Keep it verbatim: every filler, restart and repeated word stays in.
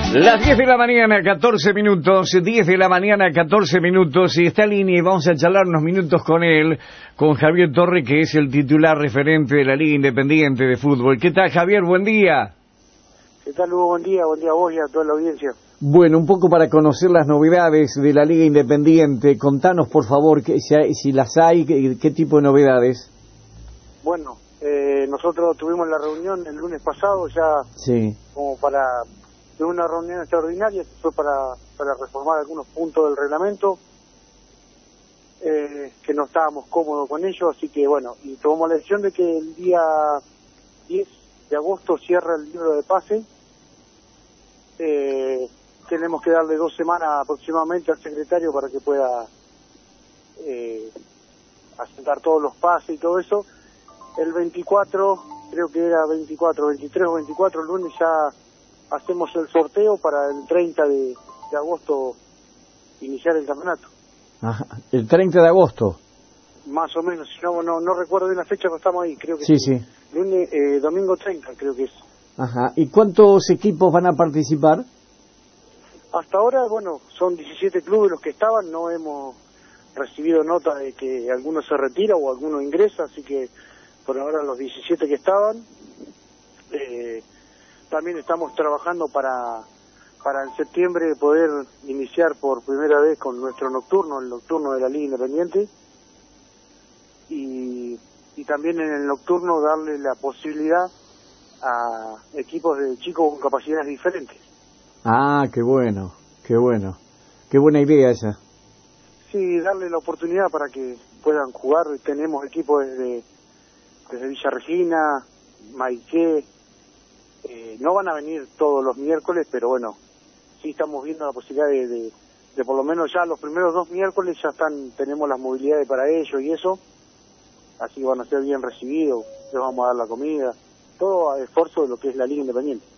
Las diez de la mañana, catorce minutos, diez de la mañana, catorce minutos, y está en línea y vamos a charlar unos minutos con él, con Javier Torre, que es el titular referente de la Liga Independiente de Fútbol. ¿Qué tal, Javier? Buen día. ¿Qué tal, Hugo? Buen día, buen día a vos y a toda la audiencia. Bueno, un poco para conocer las novedades de la Liga Independiente, contanos por favor que, si, hay, si las hay, qué, qué tipo de novedades. Bueno, eh, nosotros tuvimos la reunión el lunes pasado ya Sí. como para... de una reunión extraordinaria, que fue para, para reformar algunos puntos del reglamento, eh, que no estábamos cómodos con ello, así que bueno, y tomamos la decisión de que el día diez de agosto cierra el libro de pase. Eh, tenemos que darle dos semanas aproximadamente al secretario para que pueda eh, asentar todos los pases y todo eso. El veinticuatro, creo que era veinticuatro, veintitrés o veinticuatro, el lunes ya hacemos el sorteo para el treinta de, de agosto iniciar el campeonato. Ajá. El treinta de agosto. Más o menos, si no, no, no recuerdo bien la fecha, pero estamos ahí, creo que sí. Sí, sí. Lunes, eh, domingo treinta, creo que es. Ajá. ¿Y cuántos equipos van a participar? Hasta ahora, bueno, son diecisiete clubes los que estaban, no hemos recibido nota de que alguno se retira o alguno ingresa, así que por ahora los diecisiete que estaban. Eh, También estamos trabajando para, para en septiembre poder iniciar por primera vez con nuestro nocturno, el nocturno de la Liga Independiente, y, y también en el nocturno darle la posibilidad a equipos de chicos con capacidades diferentes. Ah, qué bueno, qué bueno, qué buena idea esa. Sí, darle la oportunidad para que puedan jugar. Tenemos equipos desde, desde Villa Regina, Maiqué. Eh, no van a venir todos los miércoles, pero bueno, sí estamos viendo la posibilidad de, de, de por lo menos ya los primeros dos miércoles ya están, tenemos las movilidades para ellos y eso, así que van a ser bien recibidos, les vamos a dar la comida, todo a esfuerzo de lo que es la Liga Independiente.